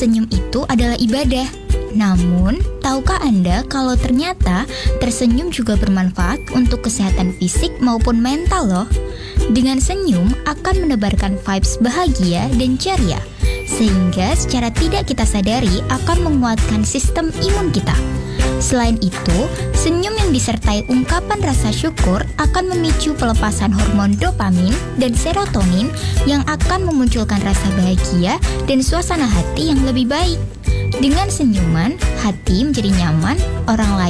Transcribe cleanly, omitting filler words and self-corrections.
senyum itu adalah ibadah. Namun, tahukah Anda kalau ternyata tersenyum juga bermanfaat untuk kesehatan fisik maupun mental loh? Dengan senyum akan menebarkan vibes bahagia dan ceria, sehingga secara tidak kita sadari akan menguatkan sistem imun kita. Selain itu, senyum yang disertai ungkapan rasa syukur akan memicu pelepasan hormon dopamin dan serotonin yang akan memunculkan rasa bahagia dan suasana hati yang lebih baik. Dengan senyuman, hati menjadi nyaman, orang lain